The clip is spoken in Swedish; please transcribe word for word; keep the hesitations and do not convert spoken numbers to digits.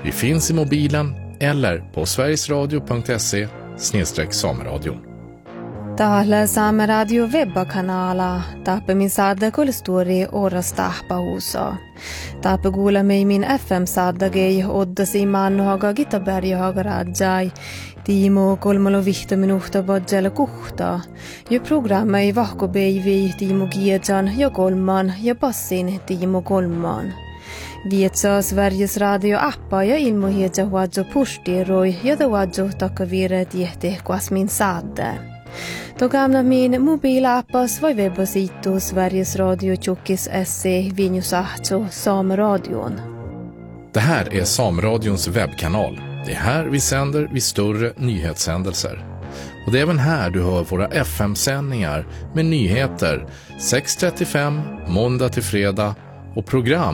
Vi finns i mobilen eller på sverigesradio punkt se snedstreck sameradion. Täällä Saamen Radio webbakanala taappamin saada kulstori oras tahpahuusa. Taappa kuulemme min F M-saadagei oddasi mannohaga Gitaberjahaga rajai. Tiimo kolmalo vihta minuuta bodjalla kuhta. Ja programma ei vahkobeivi Tiimo Giedjan ja kolman ja passin Tiimo kolman. Vietsaa Sveriges Radio-appa ja ilmohiedja huadjo pustiroi ja ta huadjo takavire tiehti kuasmin saadde. Då gamla min mobilappas var webbasitu Sveriges Radio Tjockis S C Vinjusahto Sameradion. Det här är Sameradions webbkanal. Det är här vi sänder vid större nyhetshändelser. Och det är även här du hör våra F M-sändningar med nyheter sex trettiofem måndag till fredag och program